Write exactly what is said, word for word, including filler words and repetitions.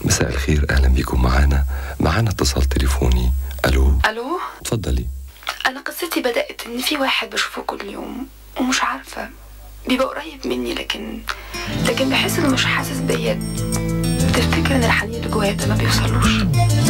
مساء الخير، اهلا بيكم معانا معانا اتصال تليفوني. الو الو، اتفضلي. انا قصتي بدأت ان في واحد بشوفه كل يوم ومش عارفة، بيبقى قريب مني لكن لكن بحس انه مش حاسس بيا. تفتكر ان الحنين اللي جوايا ده ما بيوصلوش؟